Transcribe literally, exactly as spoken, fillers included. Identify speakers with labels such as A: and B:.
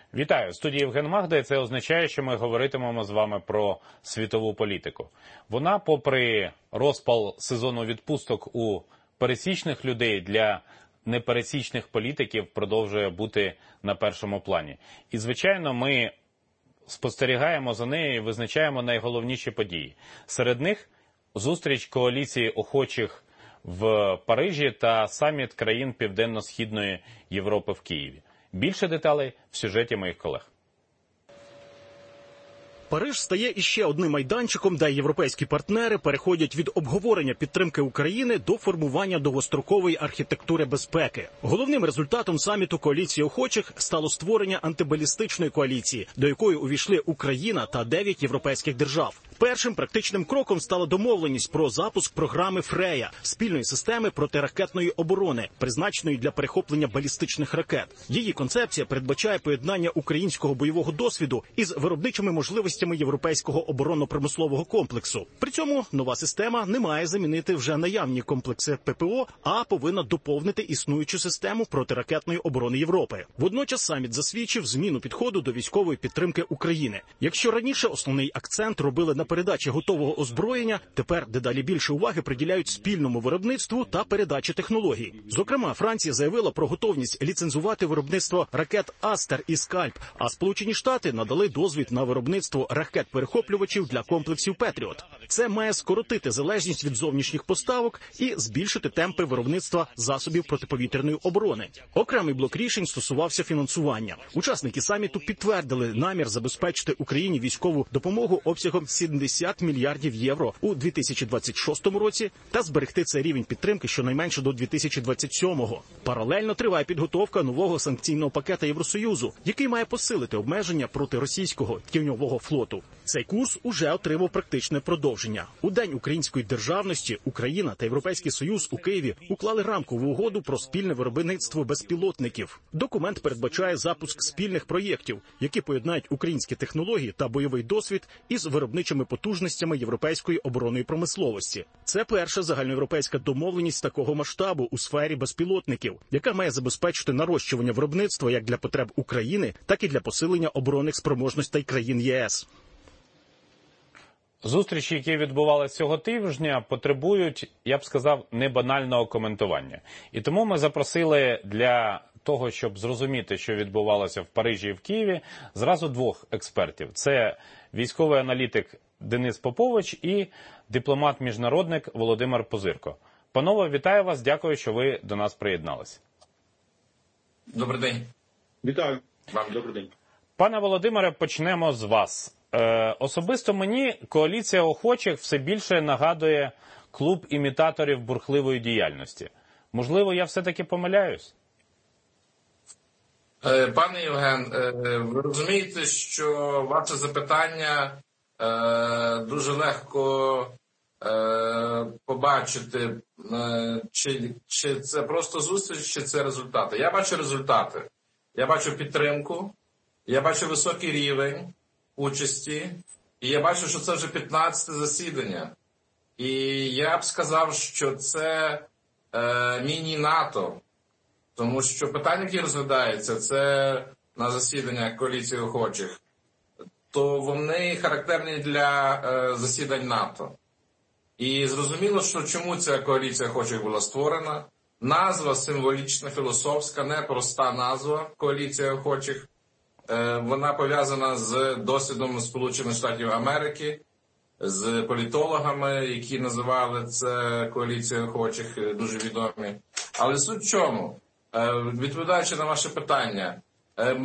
A: Вітаю! В студії Євген Магда, і це означає, що ми говоритимемо з вами про світову політику. Вона, попри розпал сезону відпусток у пересічних людей, для непересічних політиків продовжує бути на першому плані. І, звичайно, ми спостерігаємо за нею і визначаємо найголовніші події. Серед них зустріч коаліції охочих в Парижі та саміт країн Південно-Східної Європи в Києві. Більше деталей в сюжеті моїх колег.
B: Париж стає іще одним майданчиком, де європейські партнери переходять від обговорення підтримки України до формування довгострокової архітектури безпеки. Головним результатом саміту коаліції охочих стало створення антибалістичної коаліції, до якої увійшли Україна та дев'ять європейських держав. Першим практичним кроком стала домовленість про запуск програми «Фрея» – спільної системи протиракетної оборони, призначеної для перехоплення балістичних ракет. Її концепція передбачає поєднання українського бойового досвіду із виробничими можливостями європейського оборонно-промислового комплексу. При цьому нова система не має замінити вже наявні комплекси ППО, а повинна доповнити існуючу систему протиракетної оборони Європи. Водночас саміт засвідчив зміну підходу до військової підтримки України. Якщо раніше основний акцент робили на передачі готового озброєння, тепер дедалі більше уваги приділяють спільному виробництву та передачі технологій. Зокрема, Франція заявила про готовність ліцензувати виробництво ракет «Астер» і «Скальп», а Сполучені Штати надали дозвіл на виробництво ракет-перехоплювачів для комплексів «Петріот». Це має скоротити залежність від зовнішніх поставок і збільшити темпи виробництва засобів протиповітряної оборони. Окремий блок рішень стосувався фінансування. Учасники саміту підтвердили намір забезпечити Україні військову допомогу обсягом сімдесят мільярдів євро у дві тисячі двадцять шостому році та зберегти цей рівень підтримки щонайменше до дві тисячі двадцять сьомого. Паралельно триває підготовка нового санкційного пакета Євросоюзу, який має посилити обмеження проти російського тіньового флоту. Цей курс уже отримав практичне продовження. У День української державності Україна та Європейський Союз у Києві уклали рамкову угоду про спільне виробництво безпілотників. Документ передбачає запуск спільних проєктів, які поєднають українські технології та бойовий досвід із виробничими потужностями європейської оборонної промисловості. Це перша загальноєвропейська домовленість такого масштабу у сфері безпілотників, яка має забезпечити нарощування виробництва як для потреб України, так і для посилення оборонних спроможностей країн ЄС.
A: Зустрічі, які відбувалися цього тижня, потребують, я б сказав, небанального коментування. І тому ми запросили для того, щоб зрозуміти, що відбувалося в Парижі і в Києві, зразу двох експертів. Це військовий аналітик Денис Попович і дипломат-міжнародник Володимир Пузирко. Панове, вітаю вас, дякую, що ви до нас приєдналися.
C: Добрий день.
D: Вітаю. Вам добрий день.
A: Пане Володимире, почнемо з вас. Е, особисто мені коаліція охочих все більше нагадує клуб імітаторів бурхливої діяльності. Можливо, я все-таки помиляюсь?
C: Е, пане Євген, е, ви розумієте, що ваше запитання е, дуже легко е, побачити, е, чи, чи це просто зустріч, чи це результати. Я бачу результати. Я бачу підтримку, я бачу високий рівень участі, і я бачу, що це вже п'ятнадцяте засідання. І я б сказав, що це е, міні-НАТО, тому що питання, які розглядаються, це на засіданнях коаліції охочих, то вони характерні для е, засідань НАТО. І зрозуміло, що чому ця коаліція охочих була створена. Назва символічна, філософська, непроста назва коаліція охочих. Вона пов'язана з досвідом Сполучених Штатів Америки, з політологами, які називали це коаліція охочих, дуже відомі. Але суть в чому? Відповідаючи на ваше питання,